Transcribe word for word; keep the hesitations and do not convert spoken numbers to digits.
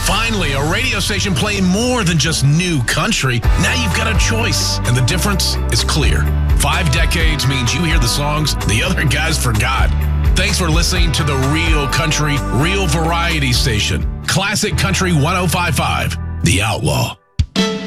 Finally, a radio station playing more than just new country. Now you've got a choice, and the difference is clear. Five decades means you hear the songs the other guys forgot. Thanks for listening to the Real Country, Real Variety Station. Classic Country one oh five point five, The Outlaw.